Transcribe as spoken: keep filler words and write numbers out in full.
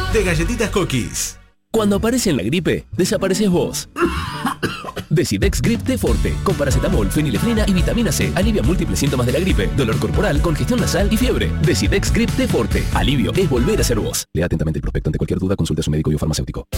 de Galletitas Cookies. Cuando aparece en la gripe, desapareces vos. Decidex Grip T Forte, con paracetamol, fenilefrina y vitamina C, alivia múltiples síntomas de la gripe, dolor corporal, congestión nasal y fiebre. Decidex Grip T Forte, alivio es volver a ser vos. Lea atentamente el prospecto. Ante cualquier duda, consulte a su médico y o farmacéutico.